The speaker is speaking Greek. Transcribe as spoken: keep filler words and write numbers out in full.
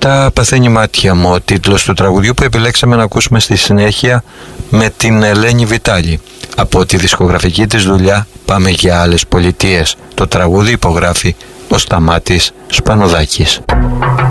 «Ζεστά παθαίνει μάτια μου», ο τίτλος του τραγουδιού που επιλέξαμε να ακούσουμε στη συνέχεια με την Ελένη Βιτάλη. Από τη δισκογραφική της δουλειά «Πάμε για άλλες πολιτείες». Το τραγούδι υπογράφει ο Σταμάτης Σπανοδάκης.